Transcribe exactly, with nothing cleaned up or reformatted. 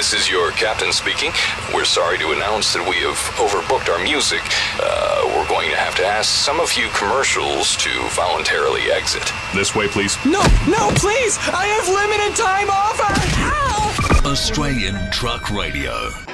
This is your captain speaking. We're sorry to announce that we have overbooked our music. Uh, we're going to have to ask some of you commercials to voluntarily exit. This way, please. No, no, please! I have limited time offer! Ow! Australian Truck Radio.